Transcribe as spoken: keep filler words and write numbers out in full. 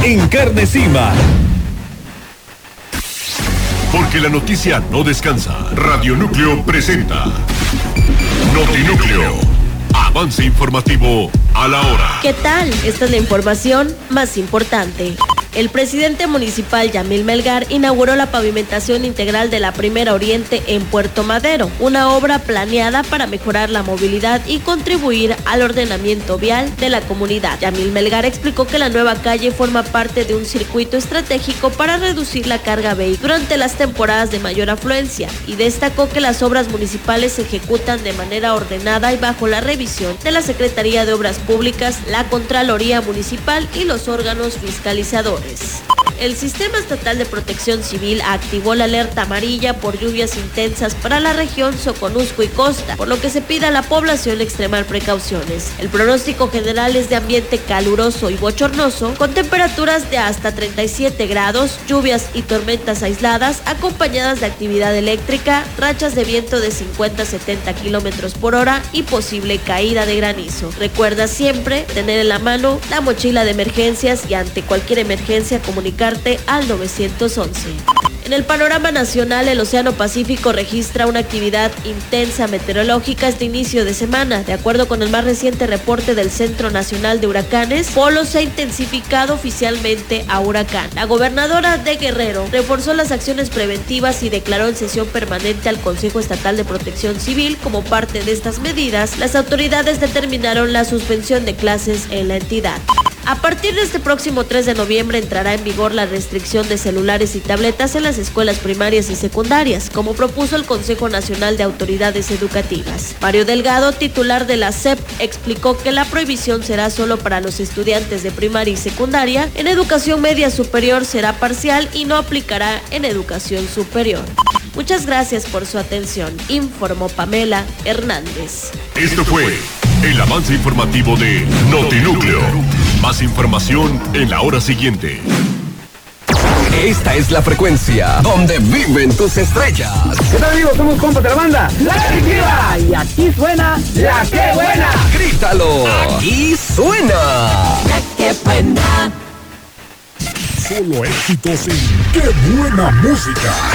en Carne Cima. Porque la noticia no descansa. Radio Núcleo presenta Notinúcleo. Avance informativo a la hora. ¿Qué tal? Esta es la información más importante. El presidente municipal Yamil Melgar inauguró la pavimentación integral de la Primera Oriente en Puerto Madero, una obra planeada para mejorar la movilidad y contribuir al ordenamiento vial de la comunidad. Yamil Melgar explicó que la nueva calle forma parte de un circuito estratégico para reducir la carga vehicular durante las temporadas de mayor afluencia y destacó que las obras municipales se ejecutan de manera ordenada y bajo la revisión de la Secretaría de Obras Públicas, la Contraloría Municipal y los órganos fiscalizadores. El Sistema Estatal de Protección Civil activó la alerta amarilla por lluvias intensas para la región Soconusco y Costa, por lo que se pide a la población extremar precauciones. El pronóstico general es de ambiente caluroso y bochornoso, con temperaturas de hasta treinta y siete grados, lluvias y tormentas aisladas, acompañadas de actividad eléctrica, rachas de viento de cincuenta a setenta kilómetros por hora y posible caída de granizo. Recuerda siempre tener en la mano la mochila de emergencias y ante cualquier emergencia comunicar al nueve once. En el panorama nacional, el Océano Pacífico registra una actividad intensa meteorológica este inicio de semana. De acuerdo con el más reciente reporte del Centro Nacional de Huracanes, Polo se ha intensificado oficialmente a huracán. La gobernadora de Guerrero reforzó las acciones preventivas y declaró en sesión permanente al Consejo Estatal de Protección Civil. Como parte de estas medidas, las autoridades determinaron la suspensión de clases en la entidad. A partir de este próximo tres de noviembre entrará en vigor la restricción de celulares y tabletas en las escuelas primarias y secundarias, como propuso el Consejo Nacional de Autoridades Educativas. Mario Delgado, titular de la S E P, explicó que la prohibición será solo para los estudiantes de primaria y secundaria. En educación media superior será parcial y no aplicará en educación superior. Muchas gracias por su atención, informó Pamela Hernández. Esto fue el avance informativo de Notinúcleo. Más información en la hora siguiente. Esta es la frecuencia donde viven tus estrellas. ¿Qué tal, amigos? Somos compas de la banda La Adictiva y aquí suena La Que Buena. Grítalo. Aquí suena La Que Buena. Solo éxitos y qué buena música.